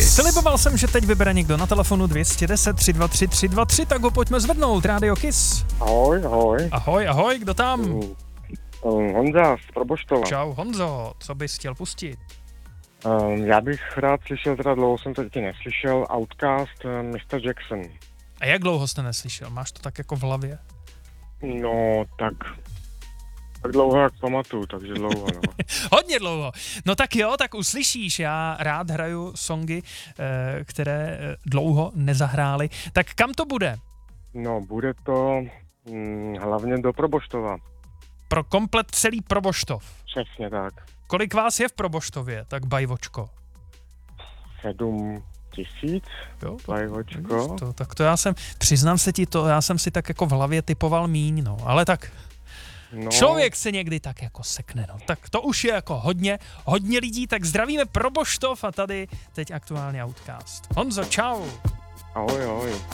Sliboval jsem, že teď vybere někdo na telefonu 210 323 323, tak ho pojďme zvednout. Rádio Kiss. Ahoj, ahoj. Ahoj, ahoj, kdo tam? Honza z Proboštova. Čau Honzo, co bys chtěl pustit? Já bych rád slyšel, teda dlouho jsem to taky neslyšel, Outcast, Mr. Jackson. A jak dlouho jste neslyšel? Máš to tak jako v hlavě? No, tak dlouho, jak pamatuju, takže dlouho, no. Hodně dlouho. No tak jo, tak uslyšíš, já rád hraju songy, které dlouho nezahrály. Tak kam to bude? No, bude to hlavně do Proboštova. Pro komplet celý Proboštov. Přesně tak. Kolik vás je v Proboštově, tak bajvočko? 7 000, Jo, bajvočko. tak to já jsem, přiznám se ti to, já jsem si tak jako v hlavě typoval míň, no, ale tak No, člověk se někdy tak jako sekne, no, tak to už je jako hodně lidí, tak zdravíme Proboštov a tady teď aktuálně Outcast. Honzo, čau. ahoj, ahoj.